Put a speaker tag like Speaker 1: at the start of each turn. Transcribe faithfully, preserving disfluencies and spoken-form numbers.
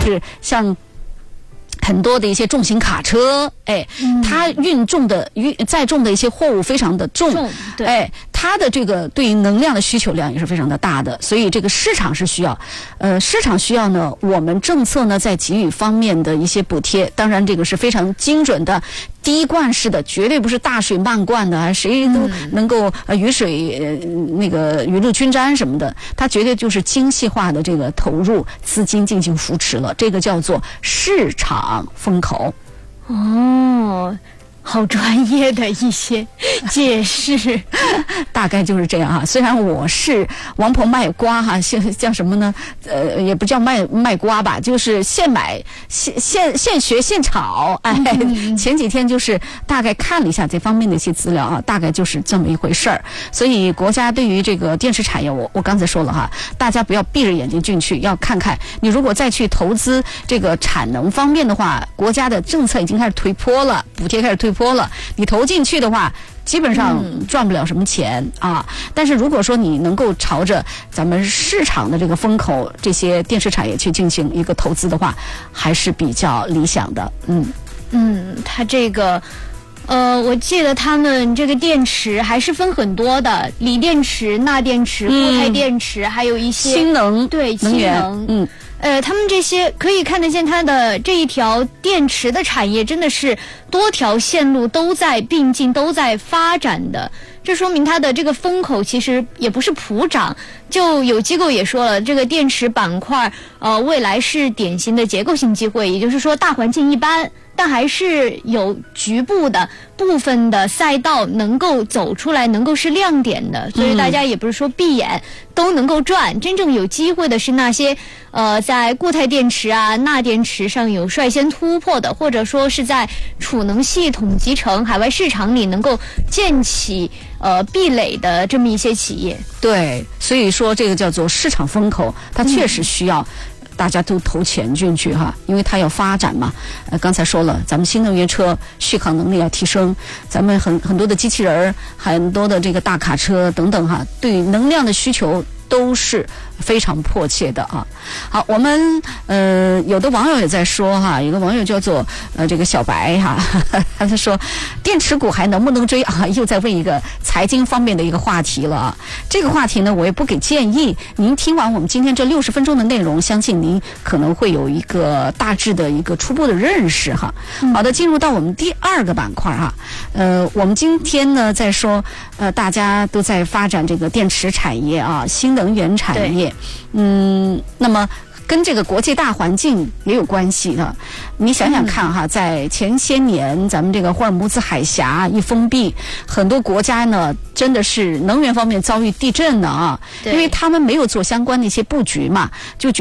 Speaker 1: 是像很多的一些重型卡车，哎，嗯、它运重的运载重的一些货物非常的重，
Speaker 2: 重对
Speaker 1: 哎，它的这个对于能量的需求量也是非常的大的，所以这个市场是需要，呃，市场需要呢，我们政策呢在给予方面的一些补贴，当然这个是非常精准的。滴灌式的，绝对不是大水漫灌的，谁都能够呃雨水呃那个雨露均沾什么的，它绝对就是精细化的这个投入资金进行扶持了，这个叫做市场风口。
Speaker 2: 哦。好专业的一些解释，
Speaker 1: 大概就是这样哈。虽然我是王婆卖瓜哈，叫叫什么呢？呃，也不叫卖卖瓜吧，就是现买现现现学现炒。哎，嗯、前几天就是大概看了一下这方面的一些资料啊，大概就是这么一回事儿。所以国家对于这个电池产业，我我刚才说了哈，大家不要闭着眼睛进去，要看看你如果再去投资这个产能方面的话，国家的政策已经开始推坡了，补贴开始推。坡了，你投进去的话，基本上赚不了什么钱、嗯、啊。但是如果说你能够朝着咱们市场的这个风口，这些电池产业去进行一个投资的话，还是比较理想的。嗯
Speaker 2: 嗯，它这个。呃，我记得他们这个电池还是分很多的，锂电池、钠电池、固态电池，嗯、还有一些
Speaker 1: 氢能，
Speaker 2: 对，
Speaker 1: 能源，
Speaker 2: 氢能，
Speaker 1: 嗯。
Speaker 2: 呃，他们这些可以看得见，它的这一条电池的产业真的是多条线路都在并进、都在发展的。这说明它的这个风口其实也不是普涨。就有机构也说了，这个电池板块，呃，未来是典型的结构性机会，也就是说大环境一般，但还是有局部的部分的赛道能够走出来，能够是亮点的。所以大家也不是说闭眼都能够赚，嗯、真正有机会的是那些呃在固态电池啊、钠电池上有率先突破的，或者说是在储能系统集成海外市场里能够建起呃壁垒的这么一些企业。
Speaker 1: 对，所以说这个叫做市场风口，它确实需要大家都投钱进去哈，因为它要发展嘛。呃，刚才说了，咱们新能源车续航能力要提升，咱们很很多的机器人、很多的这个大卡车等等哈，对能量的需求都是非常迫切的啊。好，我们呃有的网友也在说哈，有个网友叫做呃这个小白哈，他就说电池股还能不能追啊？又在问一个财经方面的一个话题了啊。这个话题呢，我也不给建议。您听完我们今天这六十分钟的内容，相信您可能会有一个大致的一个初步的认识哈。好的，进入到我们第二个板块哈，呃，我们今天呢在说呃大家都在发展这个电池产业啊，新能源产业，嗯，那么。跟这个国际大环境也有关系的，你想想看哈，在前些年咱们这个霍尔木兹海峡一封闭，很多国家呢真的是能源方面遭遇地震的啊，因为他们没有做相关的一些布局嘛，就觉